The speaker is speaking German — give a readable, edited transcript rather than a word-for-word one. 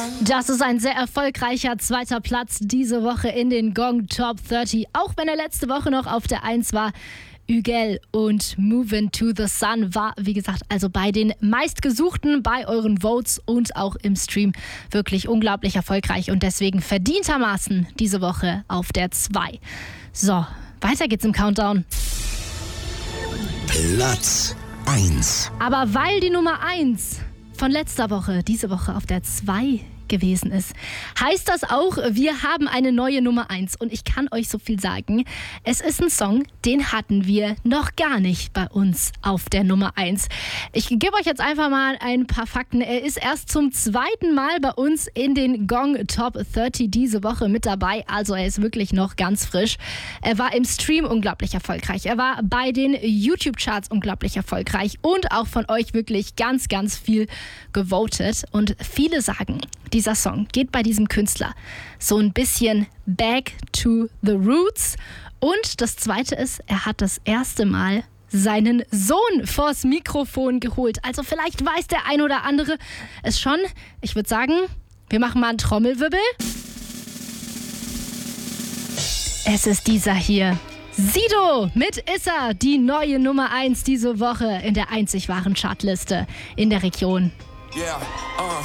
Das ist ein sehr erfolgreicher zweiter Platz diese Woche in den Gong Top 30, auch wenn er letzte Woche noch auf der 1 war. Ügel und Movin' to the Sun war, wie gesagt, also bei den meistgesuchten, bei euren Votes und auch im Stream wirklich unglaublich erfolgreich und deswegen verdientermaßen diese Woche auf der 2. So, weiter geht's im Countdown. Platz 1. Aber weil die Nummer 1 von letzter Woche diese Woche auf der 2 gewesen ist, heißt das auch, wir haben eine neue Nummer 1. Und ich kann euch so viel sagen, es ist ein Song, den hatten wir noch gar nicht bei uns auf der Nummer 1. Ich gebe euch jetzt einfach mal ein paar Fakten. Er ist erst zum zweiten Mal bei uns in den Gong Top 30 diese Woche mit dabei. Also er ist wirklich noch ganz frisch. Er war im Stream unglaublich erfolgreich. Er war bei den YouTube-Charts unglaublich erfolgreich und auch von euch wirklich ganz, ganz viel gewotet. Und viele sagen, dieser Song geht bei diesem Künstler so ein bisschen back to the roots. Und das Zweite ist, er hat das erste Mal seinen Sohn vors Mikrofon geholt. Also vielleicht weiß der ein oder andere es schon. Ich würde sagen, wir machen mal einen Trommelwirbel. Es ist dieser hier. Sido mit Issa, die neue Nummer 1 diese Woche in der einzig wahren Chartliste in der Region. Yeah,